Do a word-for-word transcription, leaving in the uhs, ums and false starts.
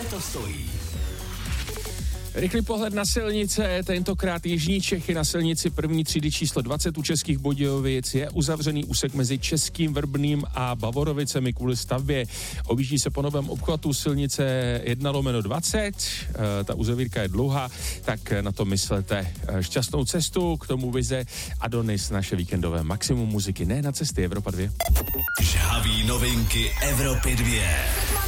to stojí? Rychlý pohled na silnice, tentokrát jižní Čechy na silnici první třídy číslo dvacet u Českých Budějovic je uzavřený úsek mezi Českým Vrbným a Bavorovicemi kvůli stavbě. Objíždí se po novém obchvatu silnice jedna lomeno dvacet, e, ta uzavírka je dlouhá, tak na to myslete. Šťastnou cestu, k tomu Vize Adonis, naše víkendové maximum muziky, ne na cesty Evropa dvě. Žhavý novinky Evropy dvě.